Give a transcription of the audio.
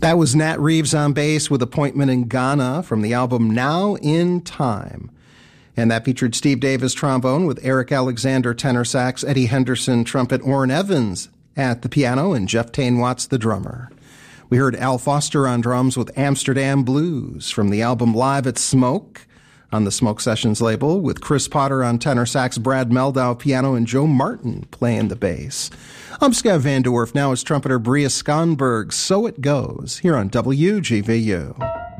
That was Nat Reeves on bass with Appointment in Ghana from the album Now in Time. And that featured Steve Davis trombone with Eric Alexander tenor sax, Eddie Henderson trumpet, Orrin Evans at the piano, and Jeff Tain Watts the drummer. We heard Al Foster on drums with Amsterdam Blues from the album Live at Smoke on the Smoke Sessions label, with Chris Potter on tenor sax, Brad Meldau piano, and Joe Martin playing the bass. I'm Scott Van Dwarf. Now is trumpeter Bria Skonberg. So It Goes here on WGVU.